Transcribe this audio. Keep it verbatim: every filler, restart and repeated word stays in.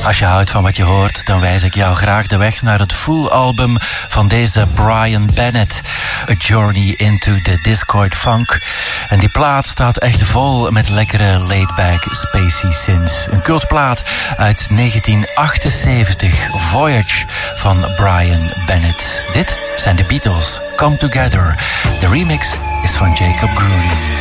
Als je houdt van wat je hoort, dan wijs ik jou graag de weg naar het full album van deze Brian Bennett. A Journey into the Discord Funk. En die plaat staat echt vol met lekkere laid-back spacey synths. Een cultplaat uit negentien achtenzeventig, Voyage van Brian Bennett. Dit zijn de Beatles, Come Together. De remix is van Jacob Grudy.